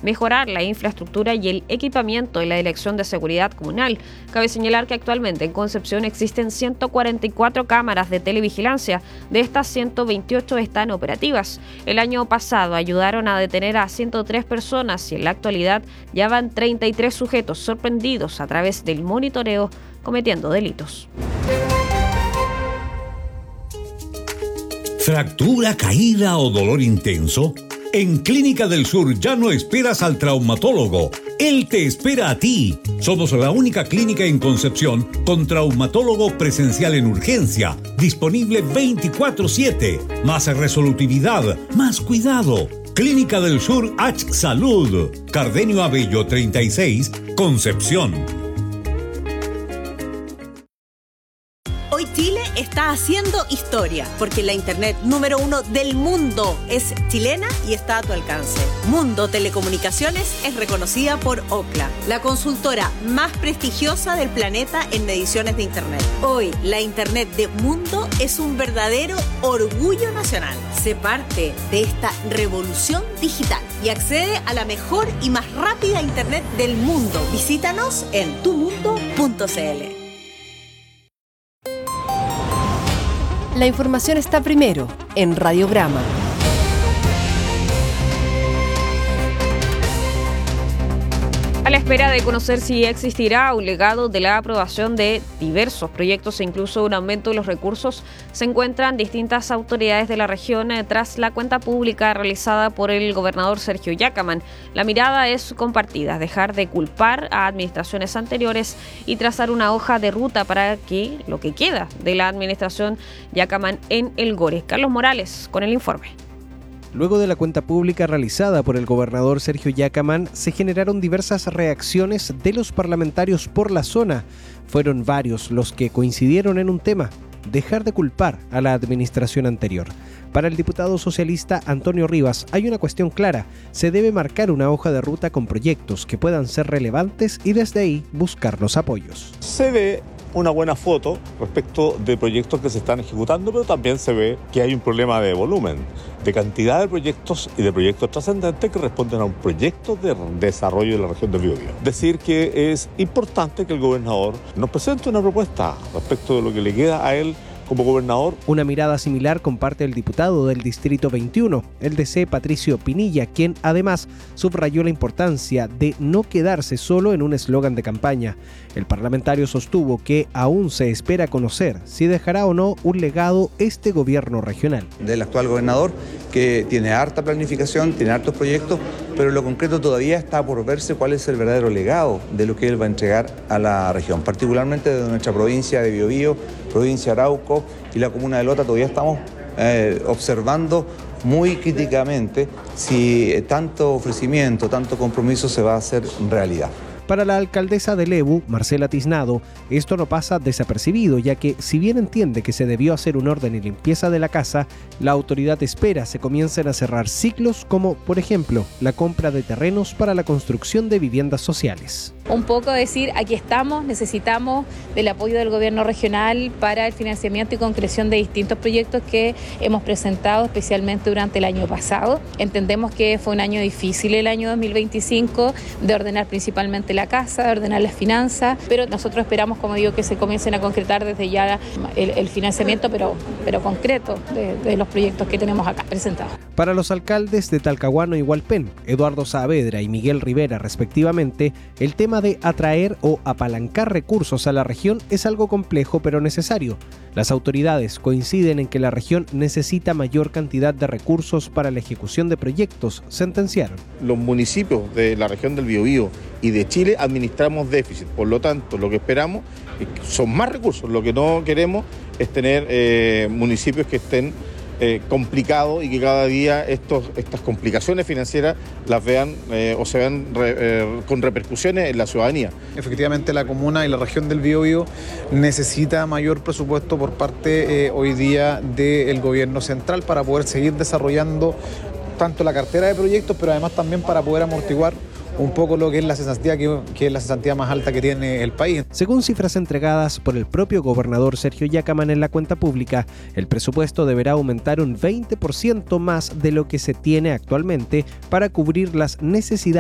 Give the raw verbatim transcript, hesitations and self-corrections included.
mejorar la infraestructura y el equipamiento de la Dirección de Seguridad Comunal. Cabe señalar que actualmente en Concepción existen ciento cuarenta y cuatro cámaras de televigilancia. De estas, ciento veintiocho están operativas. El año pasado ayudaron a detener a ciento tres personas y en la actualidad ya van treinta y tres sujetos sorprendidos a través del monitoreo cometiendo delitos. ¿Fractura, caída o dolor intenso? En Clínica del Sur ya no esperas al traumatólogo. Él te espera a ti. Somos la única clínica en Concepción con traumatólogo presencial en urgencia, disponible veinticuatro siete. Más resolutividad, más cuidado. Clínica del Sur H Salud. Cardenio Abello treinta y seis, Concepción. Hoy Chile está haciendo historia, porque la internet número uno del mundo es chilena y está a tu alcance. Mundo Telecomunicaciones es reconocida por Ookla, la consultora más prestigiosa del planeta en mediciones de internet. Hoy, la internet de Mundo es un verdadero orgullo nacional. Sé parte de esta revolución digital y accede a la mejor y más rápida internet del mundo. Visítanos en tu mundo punto c l. La información está primero en Radiograma. A la espera de conocer si existirá un legado de la aprobación de diversos proyectos e incluso un aumento de los recursos, se encuentran distintas autoridades de la región eh, tras la cuenta pública realizada por el gobernador Sergio Yacamán. La mirada es compartida, dejar de culpar a administraciones anteriores y trazar una hoja de ruta para que lo que queda de la administración Yacamán en El Gore. Carlos Morales con el informe. Luego de la cuenta pública realizada por el gobernador Sergio Yacamán, se generaron diversas reacciones de los parlamentarios por la zona. Fueron varios los que coincidieron en un tema: dejar de culpar a la administración anterior. Para el diputado socialista Antonio Rivas hay una cuestión clara: se debe marcar una hoja de ruta con proyectos que puedan ser relevantes y desde ahí buscar los apoyos. Se ve una buena foto respecto de proyectos que se están ejecutando, pero también se ve que hay un problema de volumen, de cantidad de proyectos y de proyectos trascendentes que responden a un proyecto de desarrollo de la región del Biobío. Decir que es importante que el gobernador nos presente una propuesta respecto de lo que le queda a él como gobernador. Una mirada similar comparte el diputado del Distrito veintiuno, el D C Patricio Pinilla, quien además subrayó la importancia de no quedarse solo en un eslogan de campaña. El parlamentario sostuvo que aún se espera conocer si dejará o no un legado este gobierno regional. Del actual gobernador, que tiene harta planificación, tiene hartos proyectos, pero en lo concreto todavía está por verse cuál es el verdadero legado de lo que él va a entregar a la región, particularmente de nuestra provincia de Biobío, provincia de Arauco y la comuna de Lota. Todavía estamos eh, observando muy críticamente si tanto ofrecimiento, tanto compromiso se va a hacer realidad. Para la alcaldesa de Lebu, Marcela Tiznado, esto no pasa desapercibido, ya que si bien entiende que se debió hacer un orden y limpieza de la casa, la autoridad espera se comiencen a cerrar ciclos como, por ejemplo, la compra de terrenos para la construcción de viviendas sociales. Un poco decir, aquí estamos, necesitamos del apoyo del gobierno regional para el financiamiento y concreción de distintos proyectos que hemos presentado, especialmente durante el año pasado. Entendemos que fue un año difícil el año dos mil veinticinco, de ordenar principalmente la casa, de ordenar las finanzas, pero nosotros esperamos, como digo, que se comiencen a concretar desde ya el, el financiamiento, pero, pero concreto, de, de los proyectos que tenemos acá presentados. Para los alcaldes de Talcahuano y Hualpén, Eduardo Saavedra y Miguel Rivera respectivamente, el tema de atraer o apalancar recursos a la región es algo complejo pero necesario. Las autoridades coinciden en que la región necesita mayor cantidad de recursos para la ejecución de proyectos, sentenciaron. Los municipios de la región del Biobío y de Chile administramos déficit, por lo tanto lo que esperamos son más recursos. Lo que no queremos es tener eh, municipios que estén Eh, complicado y que cada día estos, estas complicaciones financieras las vean eh, o se vean re, eh, con repercusiones en la ciudadanía. Efectivamente, la comuna y la región del Biobío necesita mayor presupuesto por parte eh, hoy día del gobierno central para poder seguir desarrollando tanto la cartera de proyectos, pero además también para poder amortiguar un poco lo que es la cesantía, que, que es la cesantía más alta que tiene el país. Según cifras entregadas por el propio gobernador Sergio Yacamán en la cuenta pública, el presupuesto deberá aumentar un veinte por ciento más de lo que se tiene actualmente para cubrir las necesidades